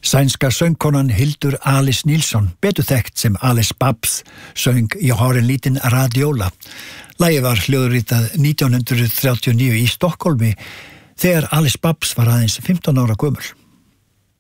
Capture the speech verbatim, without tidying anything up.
Sænska söngkonan Hildur Alice Nilsson, betur þekkt sem Alice Babs, söng Ég har en liten radiola. Lagið var hljóðritað nítján hundrað þrjátíu og níu í Stokkólmi þegar Alice Babs var aðeins fimmtán ára gömul.